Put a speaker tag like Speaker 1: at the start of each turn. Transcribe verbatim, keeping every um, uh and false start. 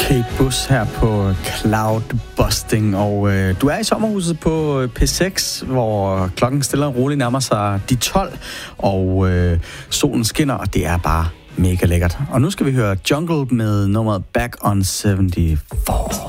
Speaker 1: Kate Bush her på Cloudbusting, og øh, du er i sommerhuset på P seks, hvor klokken stille og roligt nærmer sig de tolv, og øh, solen skinner, og det er bare mega lækkert. Og nu skal vi høre Jungle med nummeret Back on syvoghalvfjerds.